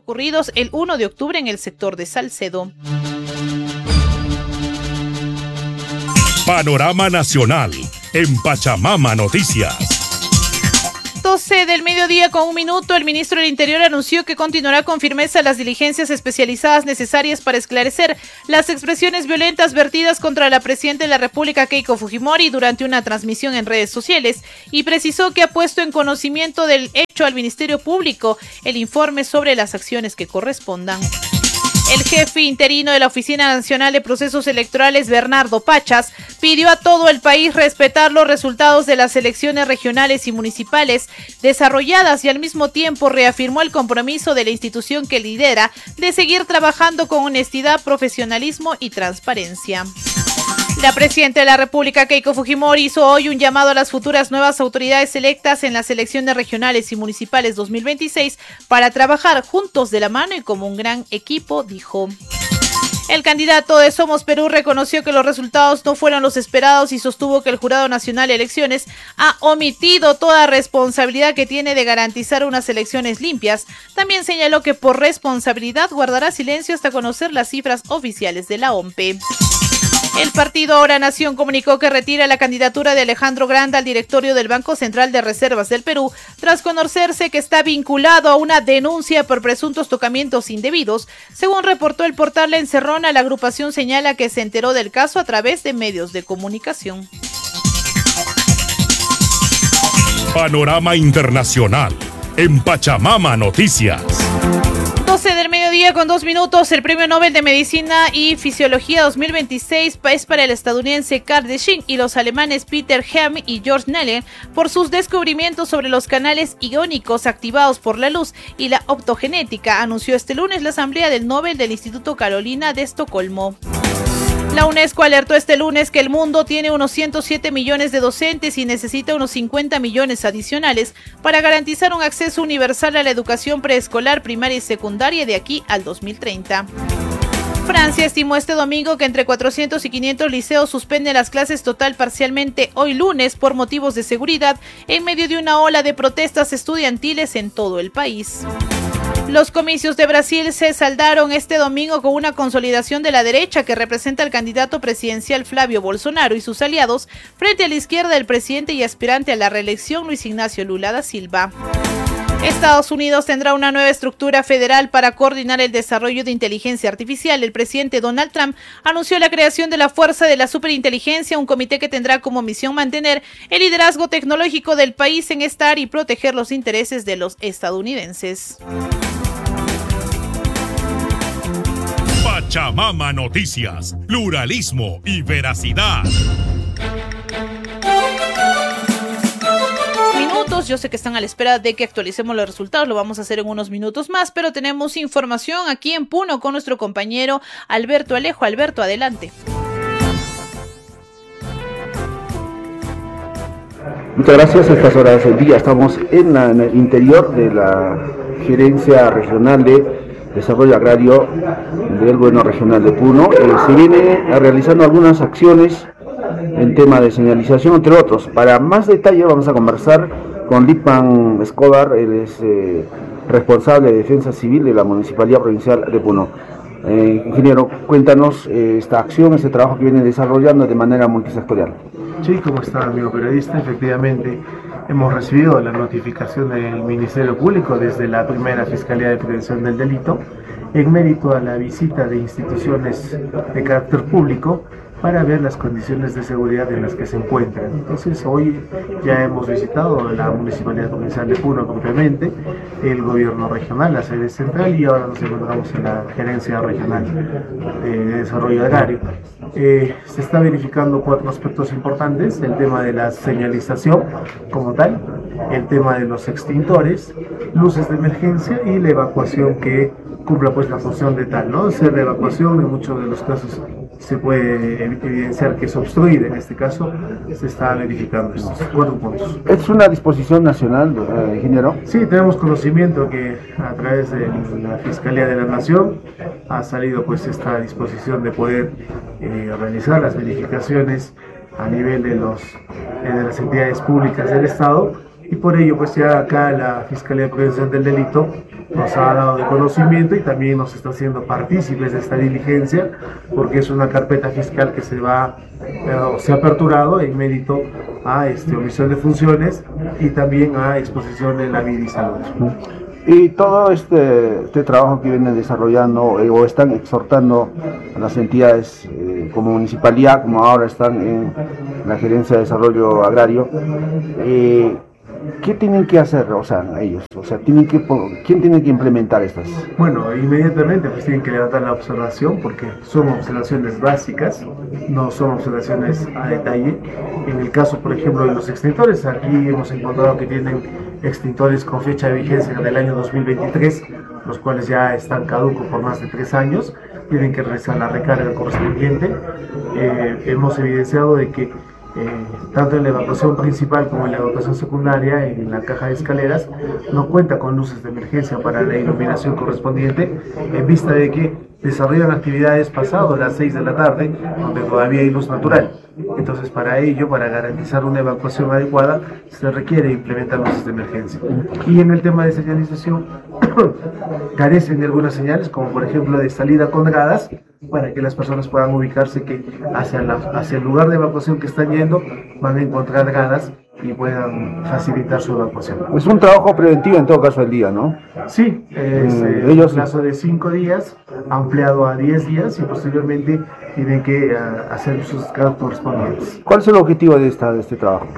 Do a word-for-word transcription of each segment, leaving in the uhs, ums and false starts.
ocurridos el uno de octubre en el sector de Salcedo. Panorama Nacional en Pachamama Noticias. doce del mediodía con un minuto, el ministro del Interior anunció que continuará con firmeza las diligencias especializadas necesarias para esclarecer las expresiones violentas vertidas contra la presidenta de la República, Keiko Fujimori, durante una transmisión en redes sociales, y precisó que ha puesto en conocimiento del hecho al Ministerio Público el informe sobre las acciones que correspondan. El jefe interino de la Oficina Nacional de Procesos Electorales, Bernardo Pachas, pidió a todo el país respetar los resultados de las elecciones regionales y municipales desarrolladas y al mismo tiempo reafirmó el compromiso de la institución que lidera de seguir trabajando con honestidad, profesionalismo y transparencia. La presidenta de la República, Keiko Fujimori, hizo hoy un llamado a las futuras nuevas autoridades electas en las elecciones regionales y municipales dos mil veintiséis para trabajar juntos de la mano y como un gran equipo, dijo. El candidato de Somos Perú reconoció que los resultados no fueron los esperados y sostuvo que el Jurado Nacional de Elecciones ha omitido toda responsabilidad que tiene de garantizar unas elecciones limpias. También señaló que por responsabilidad guardará silencio hasta conocer las cifras oficiales de la O M P E. El partido Ahora Nación comunicó que retira la candidatura de Alejandro Granda al directorio del Banco Central de Reservas del Perú, tras conocerse que está vinculado a una denuncia por presuntos tocamientos indebidos. Según reportó el portal La Encerrona, la agrupación señala que se enteró del caso a través de medios de comunicación. Panorama Internacional en Pachamama Noticias. doce del mediodía con dos minutos, el Premio Nobel de Medicina y Fisiología dos mil veintiséis es para el estadounidense Carl Desching y los alemanes Peter Hem y George Nellen por sus descubrimientos sobre los canales iónicos activados por la luz y la optogenética, anunció este lunes la Asamblea del Nobel del Instituto Carolina de Estocolmo. La UNESCO alertó este lunes que el mundo tiene unos ciento siete millones de docentes y necesita unos cincuenta millones adicionales para garantizar un acceso universal a la educación preescolar, primaria y secundaria de aquí al dos mil treinta. Francia estimó este domingo que entre cuatrocientos y quinientos liceos suspenden las clases total parcialmente hoy lunes por motivos de seguridad en medio de una ola de protestas estudiantiles en todo el país. Los comicios de Brasil se saldaron este domingo con una consolidación de la derecha que representa al candidato presidencial Flavio Bolsonaro y sus aliados frente a la izquierda del presidente y aspirante a la reelección Luis Ignacio Lula da Silva. Estados Unidos tendrá una nueva estructura federal para coordinar el desarrollo de inteligencia artificial. El presidente Donald Trump anunció la creación de la Fuerza de la Superinteligencia, un comité que tendrá como misión mantener el liderazgo tecnológico del país en esta área y proteger los intereses de los estadounidenses. Pachamama Noticias, pluralismo y veracidad. Minutos, yo sé que están a la espera de que actualicemos los resultados, lo vamos a hacer en unos minutos más, pero tenemos información aquí en Puno con nuestro compañero Alberto Alejo. Alberto, adelante. Muchas gracias. A estas horas del día estamos en, la, en el interior de la Gerencia Regional de Desarrollo Agrario del Gobierno Regional de Puno. Eh, se viene realizando algunas acciones en tema de señalización, entre otros. Para más detalle vamos a conversar con Lipan Escobar, él es eh, responsable de Defensa Civil de la Municipalidad Provincial de Puno. Eh, ingeniero, cuéntanos eh, esta acción, este trabajo que viene desarrollando de manera multisectorial. Sí, ¿cómo está, amigo periodista? Efectivamente, hemos recibido la notificación del Ministerio Público desde la primera Fiscalía de Prevención del Delito en mérito a la visita de instituciones de carácter público para ver las condiciones de seguridad en las que se encuentran. Entonces, hoy ya hemos visitado la Municipalidad Provincial de Puno propiamente, el Gobierno Regional, la sede central, y ahora nos encontramos en la Gerencia Regional de Desarrollo Agrario. Eh, se está verificando cuatro aspectos importantes: el tema de la señalización como tal, el tema de los extintores, luces de emergencia y la evacuación que cumpla pues la función de tal, ¿no? Ser de evacuación en muchos de los casos se puede evidenciar que es obstruida. En este caso se está verificando estos cuatro puntos. ¿Es una disposición nacional, eh, ingeniero? Sí, tenemos conocimiento que a través de la Fiscalía de la Nación ha salido pues esta disposición de poder eh, realizar las verificaciones a nivel de, los, eh, de las entidades públicas del Estado, y por ello pues ya acá la Fiscalía de Prevención del Delito nos ha dado de conocimiento y también nos está haciendo partícipes de esta diligencia, porque es una carpeta fiscal que se va eh, o se ha aperturado en mérito a este, omisión de funciones y también a exposición de la vida y salud. Y todo este, este trabajo que vienen desarrollando eh, o están exhortando a las entidades eh, como municipalidad, como ahora están en la Gerencia de Desarrollo Agrario, eh, ¿qué tienen que hacer, o sea, ellos? O sea, tienen que, ¿quién tiene que implementar estas? Bueno, inmediatamente pues tienen que levantar la observación, porque son observaciones básicas, no son observaciones a detalle. En el caso, por ejemplo, de los extintores, aquí hemos encontrado que tienen extintores con fecha de vigencia del año dos mil veintitrés, los cuales ya están caducos por más de tres años, tienen que realizar la recarga correspondiente. Eh, hemos evidenciado de que Eh, tanto en la evacuación principal como en la evacuación secundaria, en la caja de escaleras, no cuenta con luces de emergencia para la iluminación correspondiente, en vista de que desarrollan actividades pasado las seis de la tarde, donde todavía hay luz natural. Entonces, para ello, para garantizar una evacuación adecuada, se requiere implementar luces de emergencia. Y en el tema de señalización, carecen de algunas señales, como por ejemplo de salida con gradas, para que las personas puedan ubicarse que hacia, la, hacia el lugar de evacuación que están yendo van a encontrar gradas y puedan facilitar su evacuación. Es un trabajo preventivo en todo caso del día, ¿no? Sí, es eh, mm, ellos... un plazo de cinco días, ampliado a diez días y posteriormente tienen que uh, hacer sus cargos correspondientes. ¿Cuál es el objetivo de, esta, de este trabajo?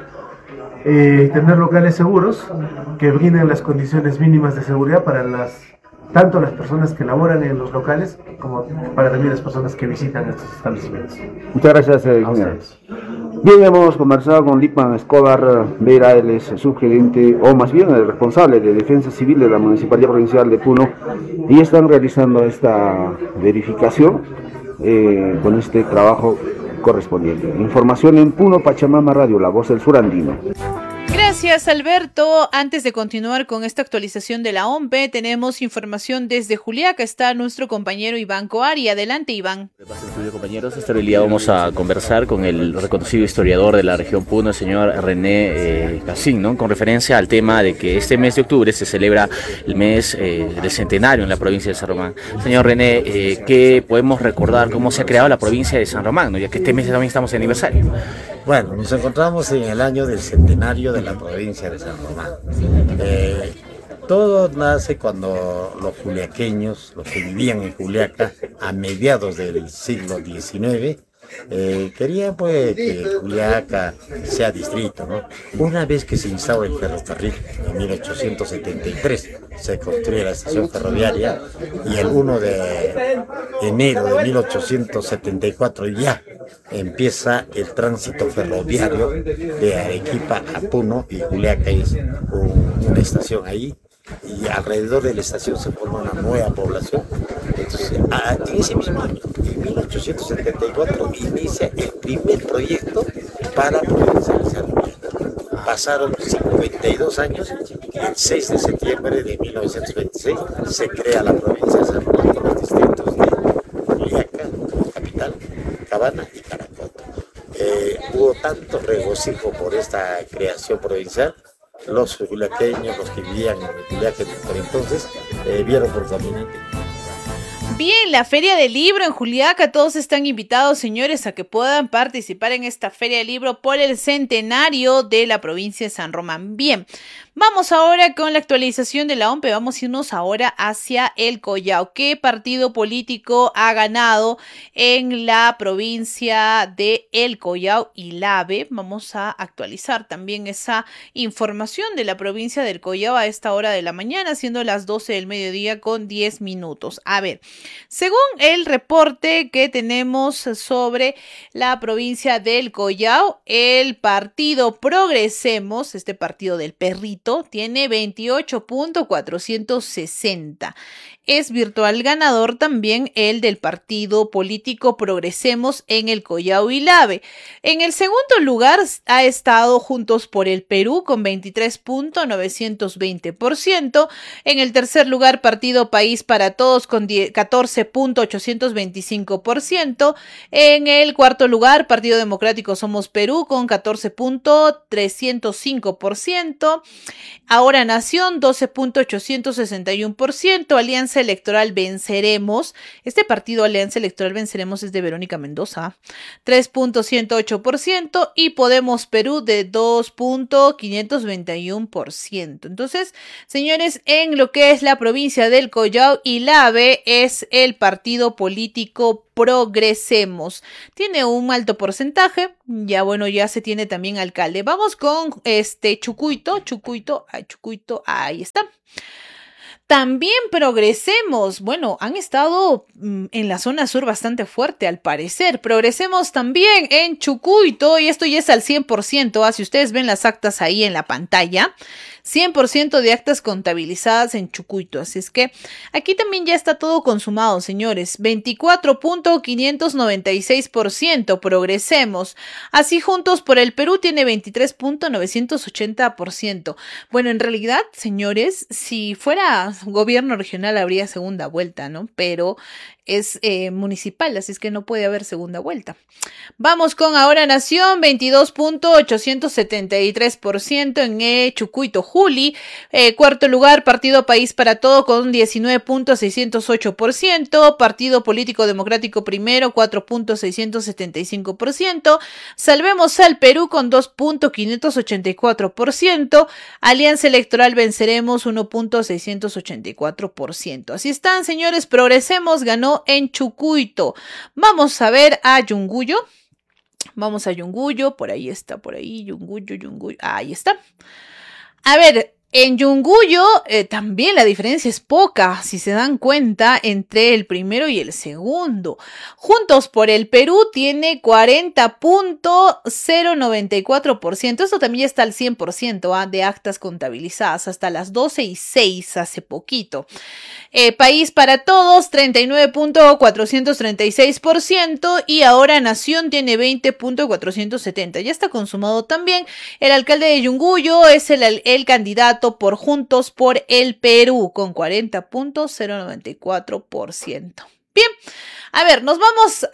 Eh, tener locales seguros que brinden las condiciones mínimas de seguridad para las tanto las personas que laboran en los locales como para también las personas que visitan estos establecimientos. Muchas gracias, eh, ingeniero. Bien, hemos conversado con Lippman Escobar Vera, él es subgerente, o más bien el responsable de Defensa Civil de la Municipalidad Provincial de Puno, y están realizando esta verificación eh, con este trabajo correspondiente. Información en Puno, Pachamama Radio, la voz del sur andino. Gracias, Alberto. Antes de continuar con esta actualización de la O M P E, tenemos información desde Juliaca. Está nuestro compañero Iván Coari. Adelante, Iván. Compañeros, esta día vamos a conversar con el reconocido historiador de la región Puno, el señor René eh, Cassin, ¿no? Con referencia al tema de que este mes de octubre se celebra el mes eh, del centenario en la provincia de San Román. Señor René, eh, ¿qué podemos recordar cómo se ha creado la provincia de San Román, ¿no? Ya que este mes también estamos en aniversario? Bueno, nos encontramos en el año del centenario de la provincia de San Román. Eh, todo nace cuando los juliaqueños, los que vivían en Juliaca a mediados del siglo diecinueve, eh, querían pues que Juliaca sea distrito, ¿no? Una vez que se instauró el ferrocarril en mil ochocientos setenta y tres, se construye la estación ferroviaria y el primero de enero de mil ochocientos setenta y cuatro ya empieza el tránsito ferroviario de Arequipa a Puno, y Juliaca es un, una estación ahí, y alrededor de la estación se forma una nueva población. Entonces, a, en ese mismo año, en mil ochocientos setenta y cuatro, inicia el primer proyecto para provincializar Juliaca. Pasaron cincuenta y dos años y el seis de septiembre de mil novecientos veintiséis se crea la provincia de San Román con los distritos de Juliaca, capital, Cabana y Caracoto. Eh, hubo tanto regocijo por esta creación provincial, los juliaqueños, los que vivían en Juliaca por entonces, eh, vieron por conveniente. Bien, la Feria del Libro en Juliaca, todos están invitados, señores, a que puedan participar en esta Feria del Libro por el centenario de la provincia de San Román. Bien, vamos ahora con la actualización de la O M P E. Vamos a irnos ahora hacia el Collao. ¿Qué partido político ha ganado en la provincia de El Collao y Lave? Vamos a actualizar también esa información de la provincia del Collao a esta hora de la mañana, siendo las doce del mediodía con diez minutos. A ver, según el reporte que tenemos sobre la provincia del Collao, el partido Progresemos, este partido del perrito, tiene veintiocho punto cuatrocientos sesenta. Es virtual ganador también el del partido político Progresemos en el Collao y Lave. En el segundo lugar ha estado Juntos por el Perú con veintitrés punto novecientos veinte por ciento. En el tercer lugar, Partido País para Todos con catorce punto ochocientos veinticinco por ciento. En el cuarto lugar, Partido Democrático Somos Perú con catorce punto trescientos cinco por ciento. Ahora Nación, doce punto ochocientos sesenta y uno por ciento. Alianza Electoral Venceremos. Este partido Alianza Electoral Venceremos es de Verónica Mendoza. tres punto ciento ocho por ciento. Y Podemos Perú de dos punto quinientos veintiuno por ciento. Entonces, señores, en lo que es la provincia del Collao y la B es el partido político Progresemos. Tiene un alto porcentaje. Ya bueno, ya se tiene también alcalde. Vamos con este Chucuito. Chucuito, ay, Chucuito, ahí está. También Progresemos, bueno, han estado mmm, en la zona sur bastante fuerte al parecer. Progresemos también en Chucuito y esto ya es al cien por ciento. ¿ah? Si ustedes ven las actas ahí en la pantalla, cien por ciento de actas contabilizadas en Chucuito. Así es que aquí también ya está todo consumado, señores. veinticuatro punto quinientos noventa y seis por ciento Progresemos. Así Juntos por el Perú tiene veintitrés punto novecientos ochenta por ciento. Bueno, en realidad, señores, si fuera gobierno regional habría segunda vuelta, ¿no? Pero es eh, municipal, así es que no puede haber segunda vuelta. Vamos con Ahora Nación, veintidós punto ochocientos setenta y tres por ciento en eh, Chucuito Juli. Eh, cuarto lugar, Partido País para Todo con diecinueve punto seiscientos ocho por ciento. Partido Político Democrático Primero, cuatro punto seiscientos setenta y cinco por ciento. Salvemos al Perú con dos punto quinientos ochenta y cuatro por ciento. Alianza Electoral Venceremos, uno punto seiscientos ochenta y cuatro por ciento. Así están, señores. Progresemos ganó en Chucuito. Vamos a ver a Yunguyo. Vamos a Yunguyo. Por ahí está, por ahí. Yunguyo, Yunguyo. Ahí está. A ver, en Yunguyo eh, también la diferencia es poca, si se dan cuenta, entre el primero y el segundo. Juntos por el Perú tiene cuarenta punto cero noventa y cuatro por ciento. Esto también está al cien por ciento ¿ah? de actas contabilizadas, hasta las doce y seis hace poquito. Eh, País para Todos, treinta y nueve punto cuatrocientos treinta y seis por ciento. Y Ahora Nación tiene veinte punto cuatrocientos setenta. Ya está consumado también. El alcalde de Yunguyo es el, el candidato por Juntos por el Perú con cuarenta punto cero noventa y cuatro por ciento. Bien, a ver, nos vamos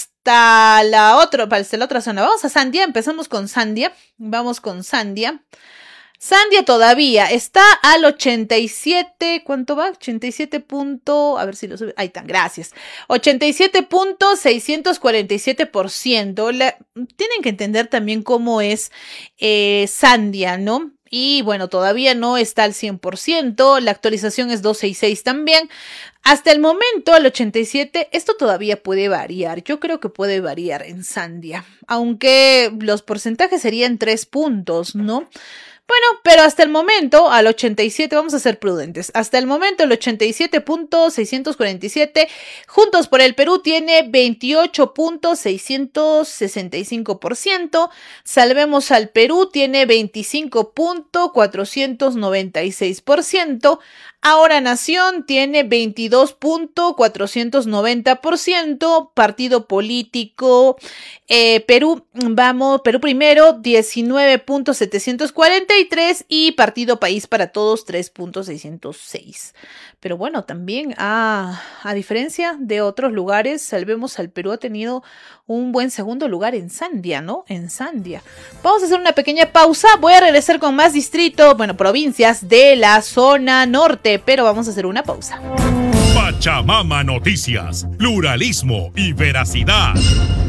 hasta la otra, hasta la otra zona. Vamos a Sandia, empezamos con Sandia. Vamos con Sandia. Sandia todavía está al ochenta y siete, ¿cuánto va? ochenta y siete punto, a ver si lo sube, ahí está, gracias. ochenta y siete punto seiscientos cuarenta y siete por ciento. La, tienen que entender también cómo es eh, Sandia, ¿no? Y bueno, todavía no está al cien por ciento, la actualización es doce y seis también. Hasta el momento, al ochenta y siete, esto todavía puede variar. Yo creo que puede variar en Sandia, aunque los porcentajes serían tres puntos, ¿no? Bueno, pero hasta el momento, al ochenta y siete, vamos a ser prudentes. Hasta el momento, el ochenta y siete punto seiscientos cuarenta y siete, Juntos por el Perú tiene veintiocho punto seiscientos sesenta y cinco por ciento. Salvemos al Perú tiene veinticinco punto cuatrocientos noventa y seis por ciento. Ahora Nación tiene veintidós punto cuatrocientos noventa por ciento. Partido Político eh, Perú, vamos, Perú Primero, diecinueve punto setecientos cuarenta y tres y Partido País para Todos, tres punto seiscientos seis. Pero bueno, también a, a diferencia de otros lugares, Salvemos al Perú ha tenido un buen segundo lugar en Sandia, ¿no? En Sandia. Vamos a hacer una pequeña pausa. Voy a regresar con más distritos, bueno, provincias de la zona norte, pero vamos a hacer una pausa. Pachamama Noticias, pluralismo y veracidad.